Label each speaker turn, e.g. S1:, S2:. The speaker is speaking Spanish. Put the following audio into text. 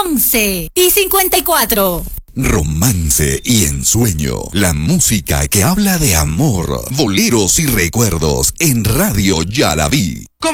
S1: 11:54.
S2: Romance y ensueño, la música que habla de amor, boleros y recuerdos en Radio Ya la Vi.